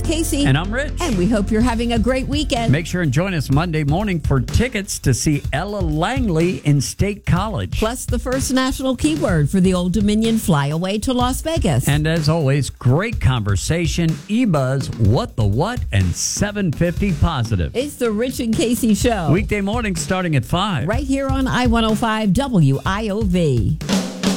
Casey. And I'm Rich. And we hope you're having a great weekend. Make sure and join us Monday morning for tickets to see Ella Langley in State College. Plus the first national keyword for the Old Dominion flyaway to Las Vegas. And as always, great conversation, eBuzz, What the What, and 750 Positive. It's the Rich and Casey Show. Weekday morning starting at 5. Right here on I-105 WIOV.